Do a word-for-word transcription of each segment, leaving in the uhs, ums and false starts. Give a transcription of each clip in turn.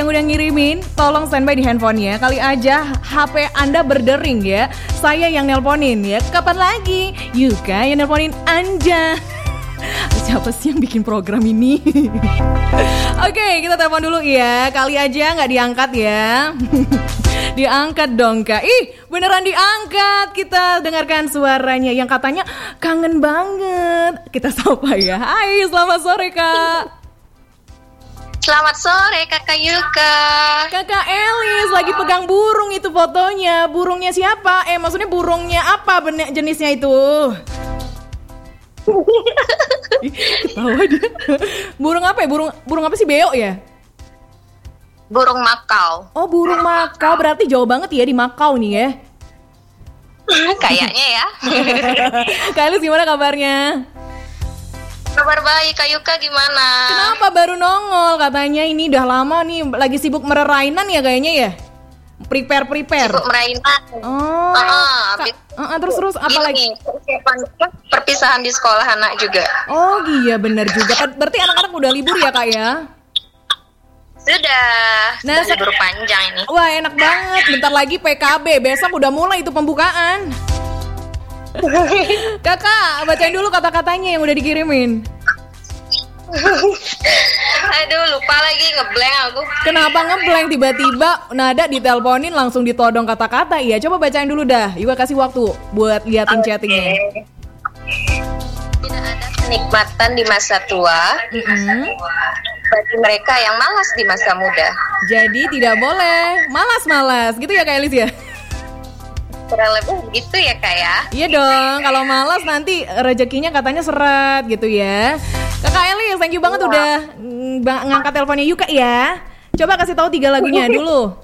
yang udah ngirimin, tolong standby di handphonenya. Kali aja H P Anda berdering ya. Saya yang nelponin ya. Kapan lagi? Yuka yang nelponin Anja. Siapa sih yang bikin program ini? Oke, kita telepon dulu ya. Kali aja gak diangkat ya. Diangkat dong Kak. Ih, beneran diangkat. Kita dengarkan suaranya yang katanya kangen banget. Kita sapa ya. Hai, selamat sore Kak. Selamat sore Kakak Yuka. Kakak Elis lagi pegang burung itu fotonya. Burungnya siapa? Eh, maksudnya burungnya apa bener jenisnya itu? Ih, ketawa dia. Burung apa ya? Burung burung apa sih, beo ya? Burung Makau. Oh, burung Makau, berarti jauh banget ya di Makau nih ya. Kayaknya ya. Kak Elis gimana kabarnya? Kabar baik, Kak Yuka gimana? Kenapa baru nongol? Katanya ini udah lama nih, lagi sibuk mererainan ya kayaknya ya? Prepare-prepare. Sibuk merainan. Oh, uh, Kak, uh, uh, terus-terus apa lagi? Perpisahan di sekolah anak juga. Oh iya bener juga. Berarti anak-anak udah libur ya Kak ya? Sudah, nah, sudah libur panjang ini. Wah enak banget, bentar lagi P K B, besok udah mulai itu pembukaan. Kakak, bacain dulu kata-katanya yang udah dikirimin. Aduh, lupa lagi, ngeblank aku. Kenapa ngeblank tiba-tiba nada diteleponin langsung ditodong kata-kata? Iya, coba bacain dulu dah. Juga kasih waktu buat liatin okay. chattingnya. Tidak ada kenikmatan di masa tua. Mm-hmm. Bagi mereka yang malas di masa muda. Jadi tidak boleh malas-malas gitu ya Kak Elis ya? Kurang lebih gitu ya Kak ya? Iya dong, kalau malas nanti rezekinya katanya seret gitu ya. Kakak Elis, thank you banget oh. udah ng- ngangkat teleponnya Yuka ya. Coba kasih tahu tiga lagunya dulu.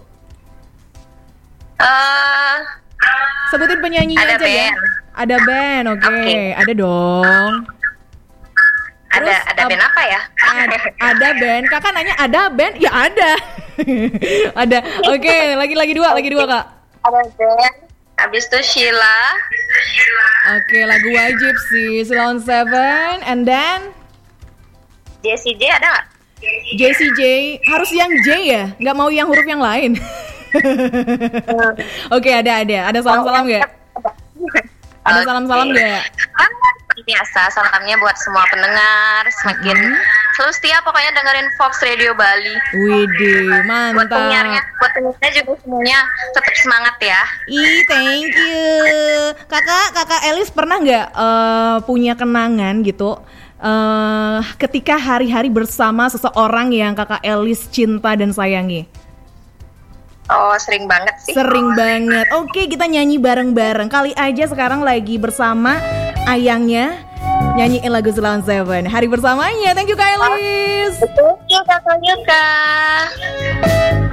Uh, Sebutin penyanyinya aja band. ya. Ada band, oke. Okay. Okay. Ada dong. Terus, ada ada band apa ya? Ada, ada band. Kakak nanya ada band? Ya ada. Ada. Oke, okay, lagi-lagi dua, lagi dua Kak. Ada band. Habis itu Sheila. Oke, okay, lagu wajib sih Ceylon Seven. And then Jessie J ada nggak? Jessie J harus yang J ya? Nggak mau yang huruf yang lain? hmm. Oke, okay, ada ada. Ada salam-salam nggak? Ada salam-salam nggak? Biasa, salamnya buat semua pendengar. Semakin hmm. selalu setia pokoknya dengerin Fox Radio Bali. Widih, mantap. Buat penyiarnya, buat penyiarnya juga semuanya tetap semangat ya. Ih, thank you. Kakak, kakak Elis pernah nggak uh, punya kenangan gitu uh, ketika hari-hari bersama seseorang yang kakak Elis cinta dan sayangi? Oh, sering banget sih. Sering banget. Oke, kita nyanyi bareng-bareng. Kali aja sekarang lagi bersama ayangnya nyanyiin lagu Ceylon Seven. Hari bersamanya. Thank you Kak Elis. Betul, Kakak Yuka.